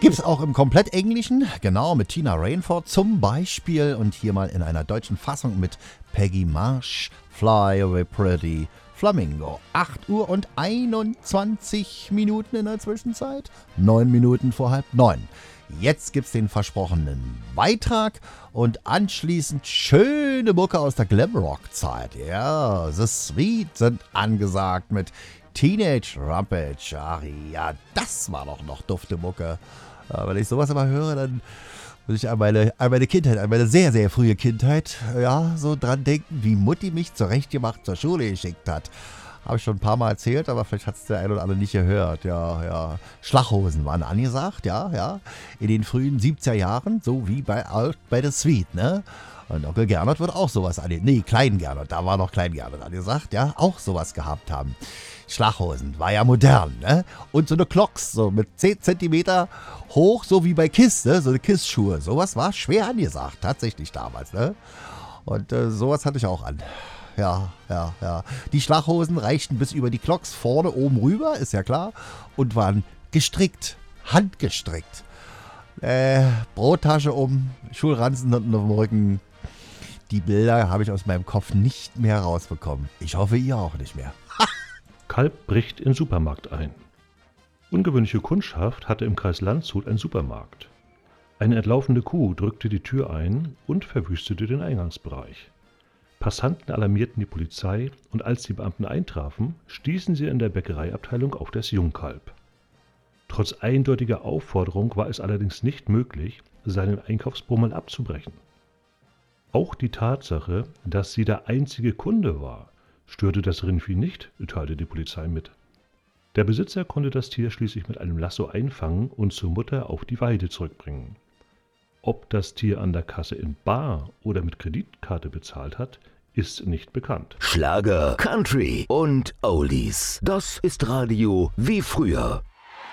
gibt's auch im komplett Englischen, genau, mit Tina Rainford zum Beispiel und hier mal in einer deutschen Fassung mit Peggy Marsh, Fly Away Pretty Flamingo. 8 Uhr und 21 Minuten in der Zwischenzeit, 9 Minuten vor 8:30. Jetzt gibt's den versprochenen Beitrag und anschließend schöne Mucke aus der Glamrock-Zeit. Ja, The Sweet sind angesagt mit Teenage Rampage. Ach ja, das war doch noch dufte Mucke. Wenn ich sowas aber höre, dann muss ich an meine Kindheit, an meine sehr, sehr frühe Kindheit, ja, so dran denken, wie Mutti mich zurechtgemacht zur Schule geschickt hat. Habe ich schon ein paar Mal erzählt, aber vielleicht hat es der ein oder andere nicht gehört. Ja. Schlaghosen waren angesagt, ja. In den frühen 70er Jahren, so wie bei The Sweet, ne? Und Onkel Gernot wird auch sowas Klein Gernot, da war noch Klein Gernot angesagt, ja, auch sowas gehabt haben. Schlaghosen, war ja modern, ne? Und so eine Clocks, so mit 10 Zentimeter hoch, so wie bei Kiss, ne? So eine Kiss-Schuhe, sowas war schwer angesagt, tatsächlich damals, ne? Und sowas hatte ich auch an. Ja. Die Schlaghosen reichten bis über die Clocks vorne oben rüber, ist ja klar, und waren gestrickt, handgestrickt. Brottasche um, Schulranzen unten auf dem Rücken. Die Bilder habe ich aus meinem Kopf nicht mehr rausbekommen. Ich hoffe, ihr auch nicht mehr. Kalb bricht in Supermarkt ein. Ungewöhnliche Kundschaft hatte im Kreis Landshut einen Supermarkt. Eine entlaufende Kuh drückte die Tür ein und verwüstete den Eingangsbereich. Passanten alarmierten die Polizei und als die Beamten eintrafen, stießen sie in der Bäckereiabteilung auf das Jungkalb. Trotz eindeutiger Aufforderung war es allerdings nicht möglich, seinen Einkaufsbummel abzubrechen. Auch die Tatsache, dass sie der einzige Kunde war, störte das Rindvieh nicht, teilte die Polizei mit. Der Besitzer konnte das Tier schließlich mit einem Lasso einfangen und zur Mutter auf die Weide zurückbringen. Ob das Tier an der Kasse in bar oder mit Kreditkarte bezahlt hat, ist nicht bekannt. Schlager, Country und Oldies. Das ist Radio wie früher.